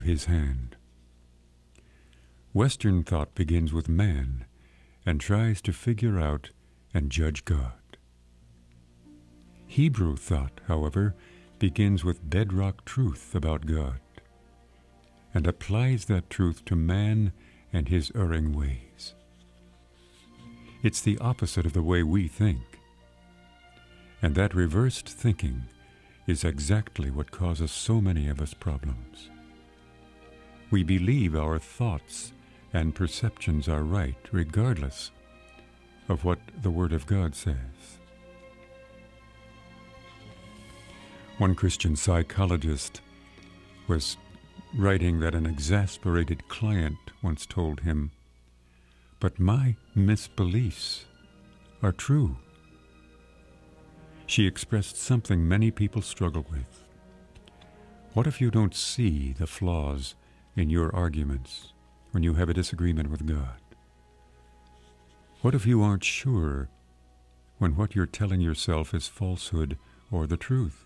his hand. Western thought begins with man and tries to figure out and judge God. Hebrew thought, however, begins with bedrock truth about God and applies that truth to man and his erring ways. It's the opposite of the way we think. And that reversed thinking is exactly what causes so many of us problems. We believe our thoughts and perceptions are right, regardless of what the Word of God says. One Christian psychologist was writing that an exasperated client once told him, "But my misbeliefs are true." She expressed something many people struggle with. What if you don't see the flaws in your arguments when you have a disagreement with God? What if you aren't sure when what you're telling yourself is falsehood or the truth?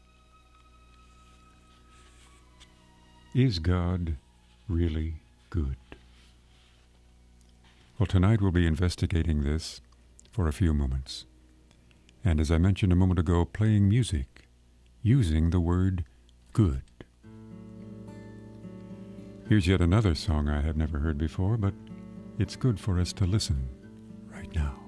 Is God really good? Well, tonight we'll be investigating this for a few moments. And as I mentioned a moment ago, playing music using the word good. Here's yet another song I have never heard before, but it's good for us to listen right now.